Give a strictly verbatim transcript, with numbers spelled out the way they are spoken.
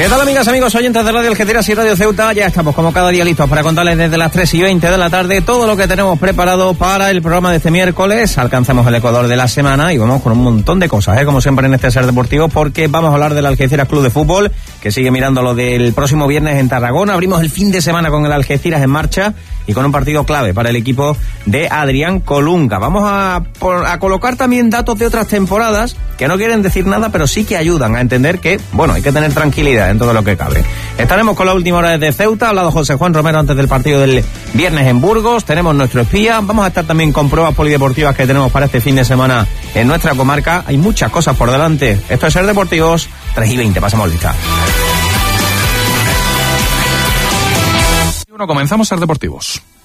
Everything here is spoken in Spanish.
¿Qué tal, amigas, amigos, oyentes de Radio Algeciras y Radio Ceuta? Ya estamos como cada día listos para contarles desde las tres y veinte de la tarde todo lo que tenemos preparado para el programa de este miércoles. Alcanzamos el Ecuador de la semana y vamos con un montón de cosas, ¿eh? como siempre en este Ser Deportivo, porque vamos a hablar del Algeciras Club de Fútbol, que sigue mirando lo del próximo viernes en Tarragona. Abrimos el fin de semana con el Algeciras en marcha y con un partido clave para el equipo de Adrián Colunga. Vamos a, a colocar también datos de otras temporadas que no quieren decir nada, pero sí que ayudan a entender que, bueno, hay que tener tranquilidad en todo lo que cabe. Estaremos con la última hora desde Ceuta, ha hablado José Juan Romero antes del partido del viernes en Burgos, tenemos nuestro espía, vamos a estar también con pruebas polideportivas que tenemos para este fin de semana en nuestra comarca. Hay muchas cosas por delante. Esto es Ser Deportivos, tres y veinte, pasamos lista. Bueno, comenzamos Ser Deportivos.